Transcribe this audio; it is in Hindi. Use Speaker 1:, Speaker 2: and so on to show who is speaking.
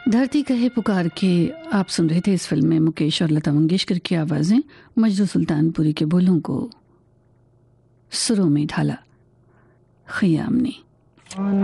Speaker 1: धरती कहे पुकार के आप सुन रहे थे। इस फिल्म में मुकेश और लता मंगेशकर की आवाज़ें, मजरू सुल्तानपुरी के बोलों को सुरों में ढाला खयाम ने।